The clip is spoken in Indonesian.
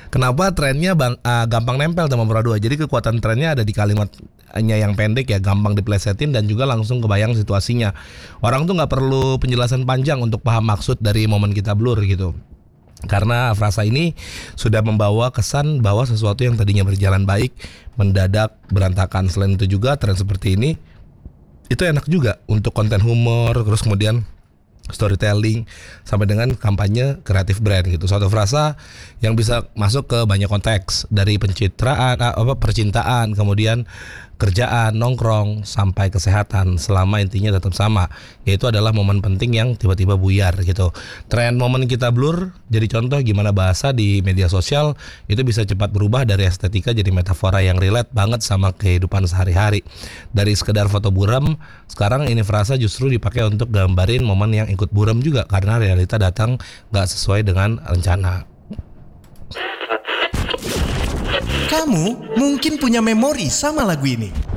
Kenapa trennya gampang nempel sama Pura 2? Jadi kekuatan trennya ada di kalimatnya yang pendek ya, gampang diplesetin dan juga langsung kebayang situasinya. Orang tuh nggak perlu penjelasan panjang untuk paham maksud dari momen kita blur gitu. Karena frasa ini sudah membawa kesan bahwa sesuatu yang tadinya berjalan baik mendadak berantakan. Selain itu juga tren seperti ini itu enak juga untuk konten humor, terus kemudian storytelling sampai dengan kampanye kreatif brand gitu. Suatu frasa yang bisa masuk ke banyak konteks, dari percintaan, kemudian kerjaan, nongkrong sampai kesehatan, selama intinya tetap sama, yaitu adalah momen penting yang tiba-tiba buyar gitu. Tren momen kita blur jadi contoh gimana bahasa di media sosial itu bisa cepat berubah dari estetika jadi metafora yang relate banget sama kehidupan sehari-hari. Dari sekedar foto buram, sekarang ini frasa justru dipakai untuk gambarin momen yang ikut buram juga, karena realita datang gak sesuai dengan rencana. Kamu mungkin punya memori sama lagu ini.